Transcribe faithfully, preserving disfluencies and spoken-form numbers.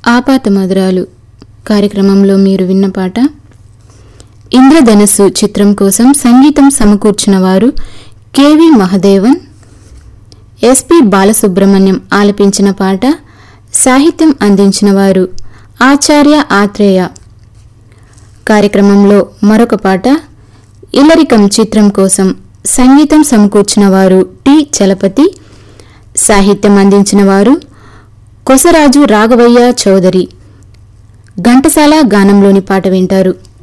ఆపాత మధురాలు కార్యక్రమంలో మీరు విన్న పాట ఇంద్రధనస్సు చిత్రం కోసం సంగీతం సమకూర్చిన వారు కెవి మహదేవన్. ఎస్పి బాలసుబ్రహ్మణ్యం ఆలపించిన పాట, సాహిత్యం అందించిన వారు ఆచార్య ఆత్రేయ. కార్యక్రమంలో మరొక పాట ఇల్లరికం చిత్రం కోసం సంగీతం సమకూర్చిన వారు టి చలపతి, సాహిత్యం అందించిన వారు కొసరాజు రాఘవయ్య చౌదరి. ఘంటసాల గానంలోని పాట వింటారు.